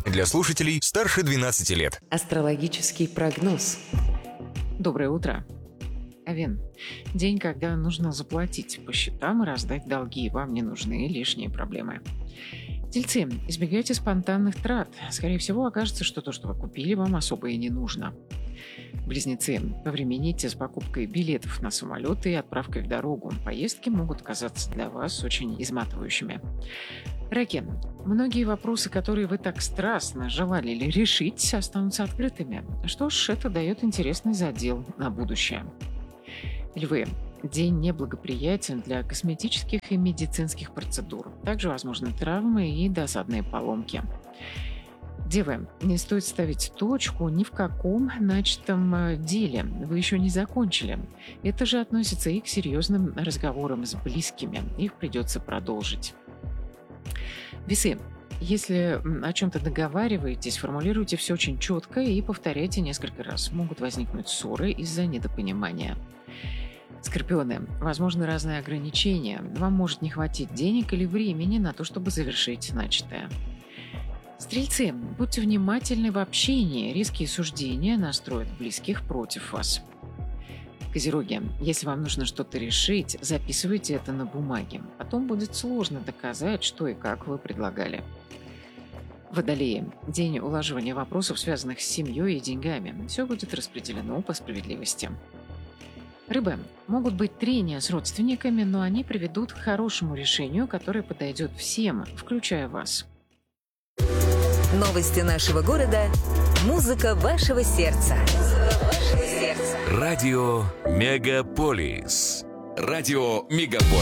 Для слушателей старше 12 лет. Астрологический прогноз. Доброе утро. Овен. День, когда нужно заплатить по счетам и раздать долги. Вам не нужны лишние проблемы. Тельцы. Избегайте спонтанных трат. Скорее всего, окажется, что то, что вы купили, вам особо и не нужно. Близнецы. Повремените с покупкой билетов на самолеты и отправкой в дорогу. Поездки могут оказаться для вас очень изматывающими. Раки. Многие вопросы, которые вы так страстно желали решить, останутся открытыми. Что ж, это дает интересный задел на будущее. Львы. День неблагоприятен для косметических и медицинских процедур. Также возможны травмы и досадные поломки. Девы. Не стоит ставить точку ни в каком начатом деле. Вы еще не закончили. Это же относится и к серьезным разговорам с близкими. Их придется продолжить. Весы. Если о чем-то договариваетесь, формулируйте все очень четко и повторяйте несколько раз. Могут возникнуть ссоры из-за недопонимания. Скорпионы. Возможны разные ограничения. Вам может не хватить денег или времени на то, чтобы завершить начатое. Стрельцы. Будьте внимательны в общении. Резкие суждения настроят близких против вас. Козероги. Если вам нужно что-то решить, записывайте это на бумаге. Потом будет сложно доказать, что и как вы предлагали. Водолеи. День улаживания вопросов, связанных с семьей и деньгами. Все будет распределено по справедливости. Рыбы. Могут быть трения с родственниками, но они приведут к хорошему решению, которое подойдет всем, включая вас. Новости нашего города. Музыка вашего сердца. Радио Мегаполис. Радио Мегаполис.